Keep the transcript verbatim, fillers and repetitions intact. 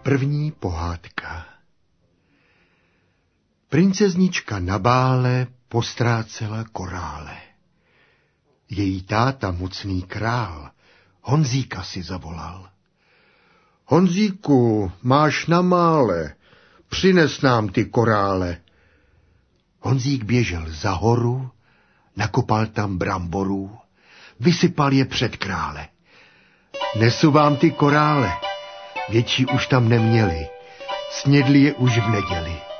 První pohádka. Princeznička na bále postrácela korále. Její táta, mocný král, Honzíka si zavolal. Honzíku, máš na mále, přines nám ty korále. Honzík běžel za horu, nakopal tam bramborů, vysypal je před krále. Nesu vám ty korále, větší už tam neměli, snědli je už v neděli.